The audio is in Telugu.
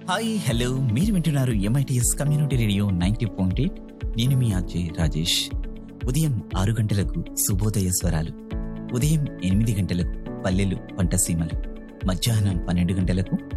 హాయ్ హలో, మీరు వింటున్నారు MITS కమ్యూనిటీ రేడియో 90.8. నేను మీ అజయ్ రాజేష్. ఉదయం 6 గంటలకు శుభోదయ స్వరాలు, ఉదయం 8 గంటలకు పల్లెలు పంటసీమలు, మధ్యాహ్నం 12 గంటలకు